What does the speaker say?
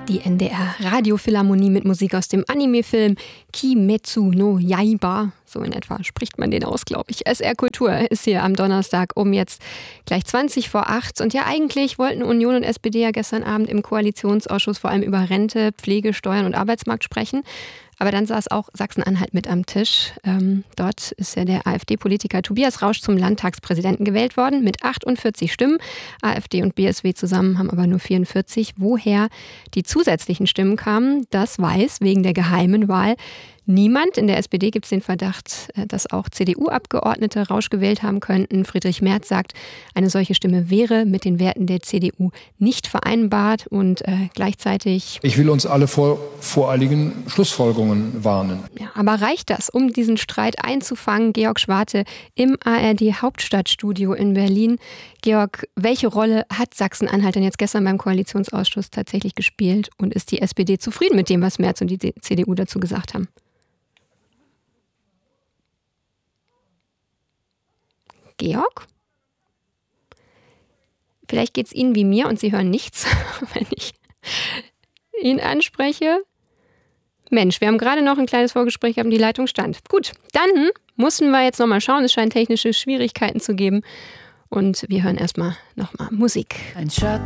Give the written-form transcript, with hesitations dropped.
Die NDR-Radiophilharmonie mit Musik aus dem Anime-Film Kimetsu no Yaiba. So in etwa spricht man den aus, glaube ich. SR Kultur ist hier am Donnerstag um jetzt gleich 20 vor 8. Und ja, eigentlich wollten Union und SPD ja gestern Abend im Koalitionsausschuss vor allem über Rente, Pflege, Steuern und Arbeitsmarkt sprechen. Aber dann saß auch Sachsen-Anhalt mit am Tisch. Dort ist ja der AfD-Politiker Tobias Rausch zum Landtagspräsidenten gewählt worden mit 48 Stimmen. AfD und BSW zusammen haben aber nur 44. Woher die zusätzlichen Stimmen kamen, das weiß wegen der geheimen Wahl niemand. In der SPD gibt es den Verdacht, dass auch CDU-Abgeordnete Rausch gewählt haben könnten. Friedrich Merz sagt, eine solche Stimme wäre mit den Werten der CDU nicht vereinbart und gleichzeitig... Ich will uns alle vor voreiligen Schlussfolgerungen warnen. Ja, aber reicht das, um diesen Streit einzufangen? Georg Schwarte im ARD-Hauptstadtstudio in Berlin. Georg, welche Rolle hat Sachsen-Anhalt denn jetzt gestern beim Koalitionsausschuss tatsächlich gespielt? Und ist die SPD zufrieden mit dem, was Merz und die CDU dazu gesagt haben? Georg? Vielleicht geht es Ihnen wie mir und Sie hören nichts, wenn ich ihn anspreche. Mensch, wir haben gerade noch ein kleines Vorgespräch gehabt, die Leitung stand. Gut, dann mussten wir jetzt nochmal schauen. Es scheint technische Schwierigkeiten zu geben. Und wir hören erstmal nochmal Musik. Ein Schatten